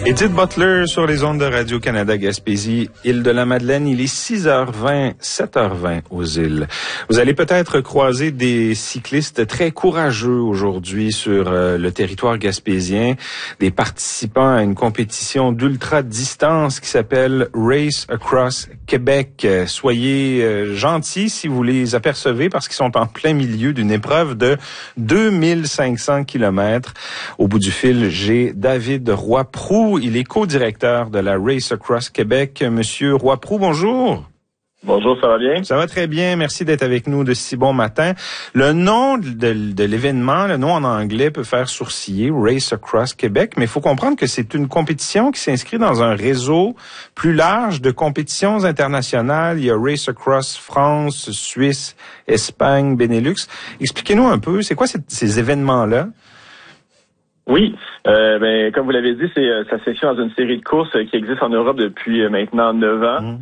Edith Butler sur les ondes de Radio-Canada Gaspésie, Île-de-la-Madeleine. Il est 6h20, 7h20 aux îles. Vous allez peut-être croiser des cyclistes très courageux aujourd'hui sur le territoire gaspésien, des participants à une compétition d'ultra-distance qui s'appelle Race Across Québec. Soyez gentils si vous les apercevez parce qu'ils sont en plein milieu d'une épreuve de 2500 kilomètres. Au bout du fil, j'ai David Roy-Proulx. Il est co-directeur de la Race Across Québec. Monsieur Roy-Proulx, bonjour. Bonjour, ça va bien? Ça va très bien. Merci d'être avec nous de si bon matin. Le nom de l'événement, le nom en anglais peut faire sourciller, Race Across Québec, mais il faut comprendre que c'est une compétition qui s'inscrit dans un réseau plus large de compétitions internationales. Il y a Race Across France, Suisse, Espagne, Benelux. Expliquez-nous un peu, c'est quoi ces événements-là? Oui, comme vous l'avez dit, ça s'inscrit dans une série de courses qui existe en Europe depuis maintenant 9 ans.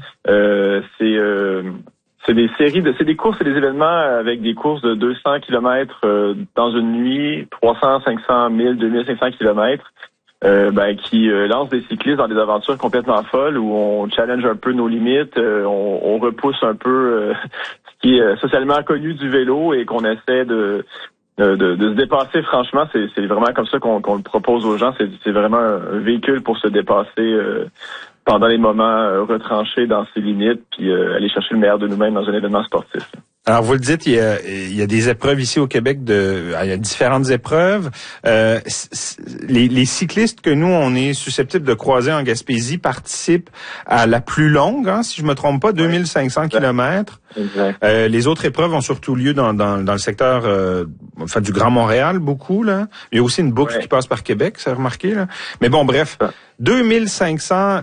C'est des courses et des événements avec des courses de 200 kilomètres dans une nuit, 300, 500, 1000, 2500 kilomètres, qui lancent des cyclistes dans des aventures complètement folles où on challenge un peu nos limites, on repousse un peu ce qui est socialement connu du vélo et qu'on essaie de se dépasser. Franchement, c'est vraiment comme ça qu'on le propose aux gens. C'est vraiment un véhicule pour se dépasser pendant les moments retranchés dans ses limites, puis aller chercher le meilleur de nous-mêmes dans un événement sportif. Alors, vous le dites, il y a des épreuves ici au Québec, il y a différentes épreuves. Les cyclistes que nous, on est susceptibles de croiser en Gaspésie participent à la plus longue, si je me trompe pas, 2500 kilomètres. Exact. Les autres épreuves ont surtout lieu dans le secteur du Grand Montréal, beaucoup, là. Il y a aussi une boucle qui passe par Québec, ça a remarqué, là. Mais bon, bref, 2500